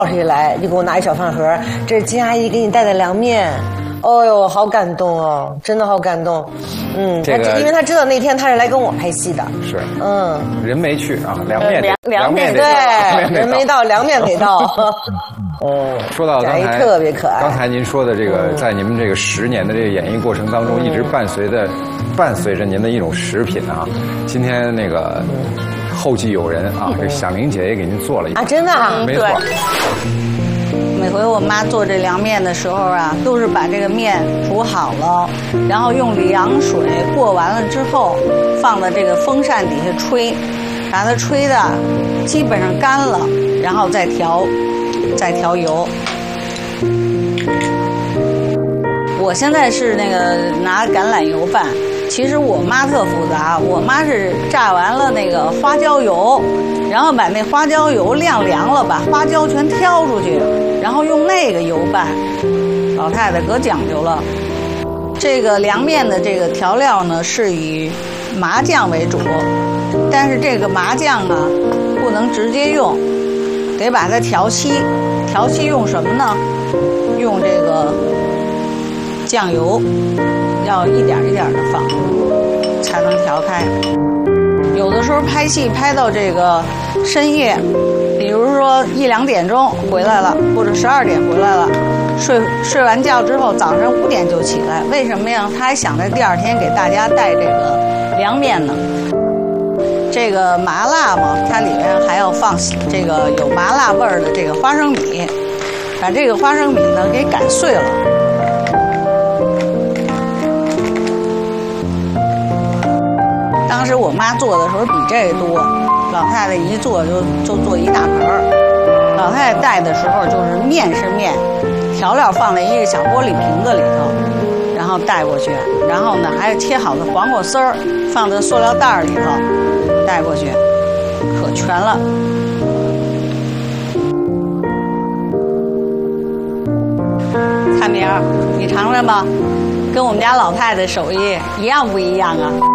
一来就给我拿一小饭盒，这是金阿姨给你带的凉面。哦呦，好感动哦，真的好感动。 这个因为他知道那天他是来跟我拍戏的。 是，人没去啊，凉面对，人没到，凉面得到。 说到刚才特别可爱。 刚才您说的这个，在你们这个10年的这个演艺过程当中，一直伴随着您的一种食品啊。今天那个后继有人啊，这响铃姐也给您做了一啊，真的啊， 没错。 每回我妈做这凉面的时候啊，都是把这个面煮好了，然后用凉水过完了之后，放在这个风扇底下吹，把它吹的基本上干了，然后再调油。我现在是那个拿橄榄油拌，其实我妈特复杂，我妈是炸完了那个花椒油，然后把那花椒油晾凉了，把花椒全挑出去，然后用那个油拌。老太太可讲究了。这个凉面的这个调料呢是以麻酱为主，但是这个麻酱啊不能直接用，得把它调稀。调稀用什么呢？用这个酱油，要一点一点的放，才能调开。有的时候拍戏拍到这个深夜，比如说1、2点钟回来了，或者12点回来了，睡完觉之后，早上5点就起来。为什么呀？他还想着第2天给大家带这个凉面呢。这个麻辣嘛，它里面还要放这个有麻辣味儿的这个花生米，把这个花生米呢给擀碎了。当时我妈做的时候比这个多，老太太一做就做一大盆儿。老太太带的时候就是面是面，调料放在一个小玻璃瓶子里头，然后带过去，然后呢还有切好的黄瓜丝儿放在塑料袋里头带过去，可全了。看明儿，你尝尝吧，跟我们家老太太手艺一样不一样啊？